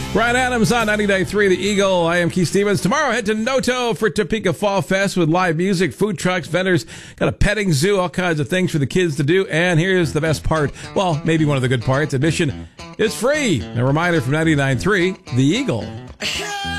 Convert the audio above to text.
Brian Adams on 99.3 The Eagle. I am Keith Stevens. Tomorrow, head to Noto for Topeka Fall Fest with live music, food trucks, vendors, got a petting zoo, all kinds of things for the kids to do. And here's the best part. Well, maybe one of the good parts. Admission is free. A reminder from 99.3 The Eagle.